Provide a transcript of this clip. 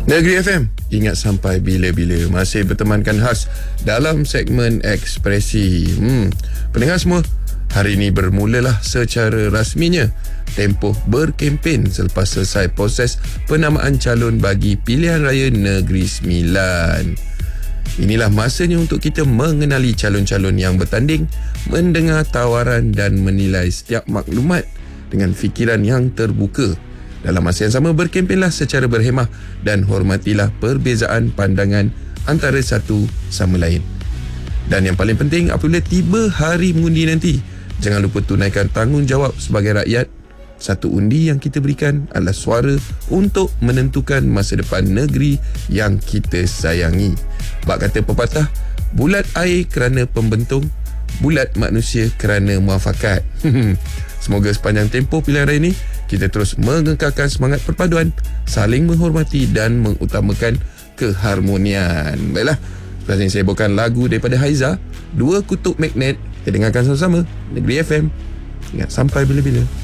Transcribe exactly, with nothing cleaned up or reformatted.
Negeri F M, ingat sampai bila-bila. Masih bertemankan khas dalam segmen Ekspresi. Hmm, pendengar semua, hari ini bermulalah secara rasminya tempoh berkempen selepas selesai proses penamaan calon bagi pilihan raya Negeri Sembilan. Inilah masanya untuk kita mengenali calon-calon yang bertanding, mendengar tawaran dan menilai setiap maklumat dengan fikiran yang terbuka. Dalam masa yang sama, berkempenlah secara berhemah dan hormatilah perbezaan pandangan antara satu sama lain. Dan yang paling penting, apabila tiba hari mengundi nanti, jangan lupa tunaikan tanggungjawab sebagai rakyat. Satu undi yang kita berikan adalah suara untuk menentukan masa depan negeri yang kita sayangi. Bak kata pepatah, bulat air kerana pembentung, bulat manusia kerana muafakat. Semoga sepanjang tempoh pilihan raya ini, kita terus mengekalkan semangat perpaduan, saling menghormati dan mengutamakan keharmonian. Baiklah, setelah ini saya bawakan lagu daripada Haiza, Dua Kutub Magnet. Kita dengarkan sama-sama Negeri F M. Ingat sampai bila-bila.